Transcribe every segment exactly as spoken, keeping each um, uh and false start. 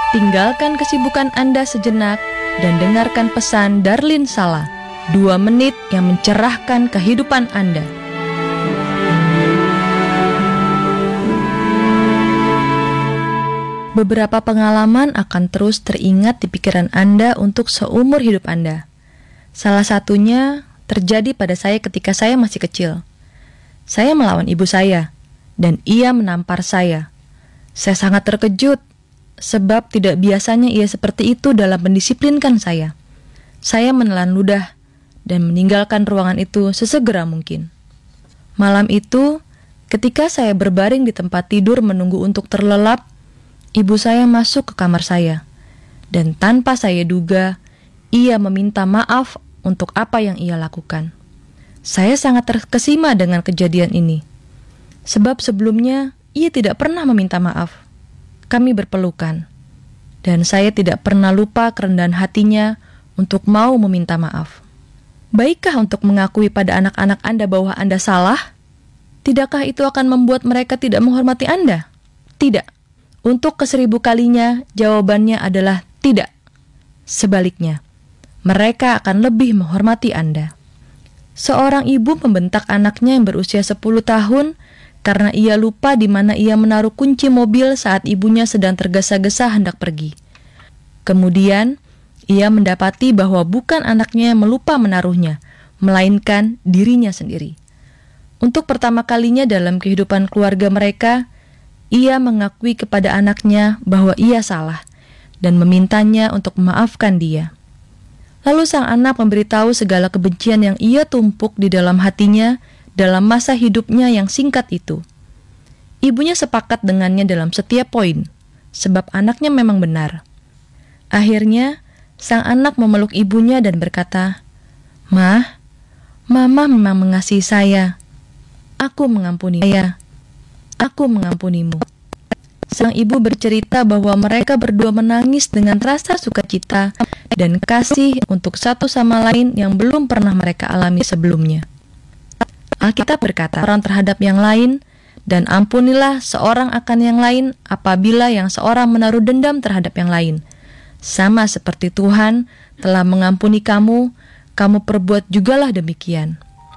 Tinggalkan kesibukan Anda sejenak dan dengarkan pesan Darlin Sala, dua menit yang mencerahkan kehidupan Anda. Beberapa pengalaman akan terus teringat di pikiran Anda untuk seumur hidup Anda. Salah satunya terjadi pada saya ketika saya masih kecil. Saya melawan ibu saya, dan ia menampar saya. Saya sangat terkejut, sebab tidak biasanya ia seperti itu dalam mendisiplinkan saya. Saya menelan ludah, dan meninggalkan ruangan itu sesegera mungkin. Malam itu, ketika saya berbaring di tempat tidur menunggu untuk terlelap, ibu saya masuk ke kamar saya, dan tanpa saya duga, ia meminta maaf untuk apa yang ia lakukan. Saya sangat terkesima dengan kejadian ini, sebab sebelumnya ia tidak pernah meminta maaf. Kami berpelukan, dan saya tidak pernah lupa kerendahan hatinya untuk mau meminta maaf. Baikkah untuk mengakui pada anak-anak Anda bahwa Anda salah? Tidakkah itu akan membuat mereka tidak menghormati Anda? Tidak. Untuk keseribu kalinya, jawabannya adalah tidak. Sebaliknya, mereka akan lebih menghormati Anda. Seorang ibu membentak anaknya yang berusia sepuluh tahun karena ia lupa di mana ia menaruh kunci mobil saat ibunya sedang tergesa-gesa hendak pergi. Kemudian, ia mendapati bahwa bukan anaknya yang melupa menaruhnya, melainkan dirinya sendiri. Untuk pertama kalinya dalam kehidupan keluarga mereka, ia mengakui kepada anaknya bahwa ia salah dan memintanya untuk memaafkan dia. Lalu sang anak memberitahu segala kebencian yang ia tumpuk di dalam hatinya dalam masa hidupnya yang singkat itu. Ibunya sepakat dengannya dalam setiap poin, sebab anaknya memang benar. Akhirnya, sang anak memeluk ibunya dan berkata, "Mah, Mama memang mengasihi saya. Aku mengampuni saya. Aku mengampunimu." Sang ibu bercerita bahwa mereka berdua menangis dengan rasa sukacita dan kasih untuk satu sama lain yang belum pernah mereka alami sebelumnya. Alkitab berkata, orang terhadap yang lain, dan ampunilah seorang akan yang lain apabila yang seorang menaruh dendam terhadap yang lain. Sama seperti Tuhan telah mengampuni kamu, kamu perbuat jugalah demikian.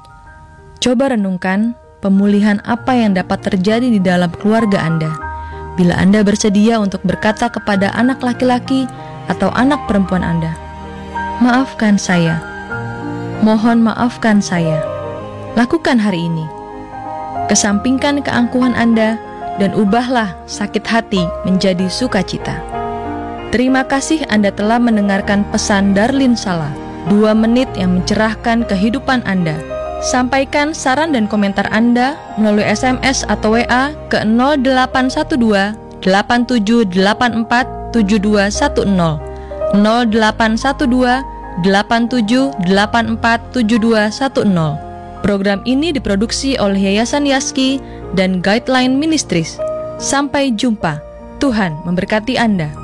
Coba renungkan pemulihan apa yang dapat terjadi di dalam keluarga Anda bila Anda bersedia untuk berkata kepada anak laki-laki atau anak perempuan Anda, "Maafkan saya. Mohon maafkan saya." Lakukan hari ini. Kesampingkan keangkuhan Anda dan ubahlah sakit hati menjadi sukacita. Terima kasih Anda telah mendengarkan pesan Darlin Sala, dua menit yang mencerahkan kehidupan Anda. Sampaikan saran dan komentar Anda melalui S M S atau W A ke nol delapan satu dua delapan tujuh delapan empat tujuh dua satu nol nol delapan satu dua delapan tujuh delapan empat tujuh dua satu nol. Program ini diproduksi oleh Yayasan Yaski dan Guideline Ministries. Sampai jumpa. Tuhan memberkati Anda.